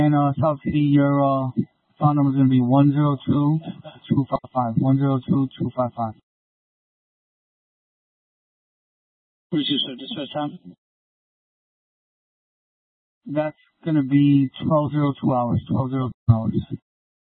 And South City, your phone number is going to be 102-255. 102-255. Where's your dispatch time? That's going to be 12:02 hours. 12:02 hours.